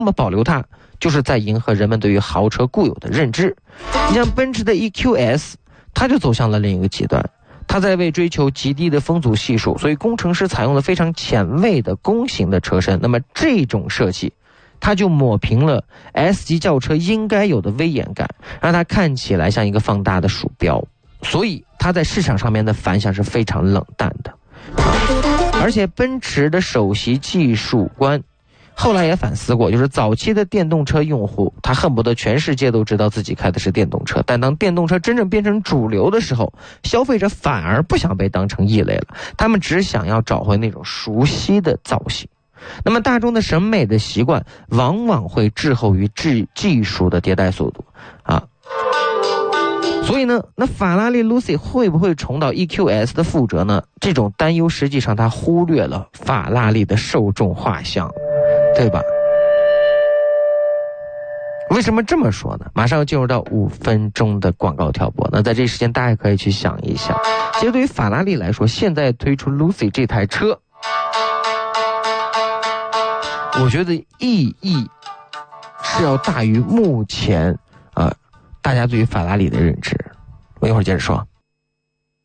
那么保留它，就是在迎合人们对于豪车固有的认知。你像奔驰的 EQS， 它就走向了另一个极端，它在为追求极低的风阻系数，所以工程师采用了非常前卫的弓形的车身。那么这种设计，它就抹平了 S 级轿车应该有的威严感，让它看起来像一个放大的鼠标。所以它在市场上面的反响是非常冷淡的。而且奔驰的首席技术官后来也反思过，就是早期的电动车用户，他恨不得全世界都知道自己开的是电动车，但当电动车真正变成主流的时候，消费者反而不想被当成异类了，他们只想要找回那种熟悉的造型。那么大众的审美的习惯往往会滞后于技术的迭代速度啊。所以呢，那法拉利 Lucy 会不会重蹈 EQS 的覆辙呢？这种担忧实际上它忽略了法拉利的受众画像，对吧？为什么这么说呢？马上要进入到5分钟的广告跳播。那在这时间大家可以去想一想，其实对于法拉利来说，现在推出 Lucy 这台车，我觉得意义是要大于目前大家对于法拉利的认知。我一会儿接着说。